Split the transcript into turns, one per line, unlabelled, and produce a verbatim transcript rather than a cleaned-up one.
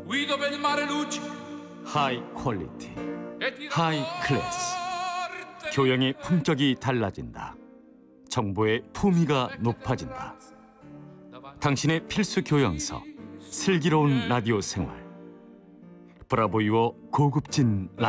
하이 퀄리티, 하이 클래스. 교양의 품격이 달라진다. 정보의 품위가 높아진다. 당신의 필수 교양서, 슬기로운 라디오 생활. 브라보유어 고급진 라디오.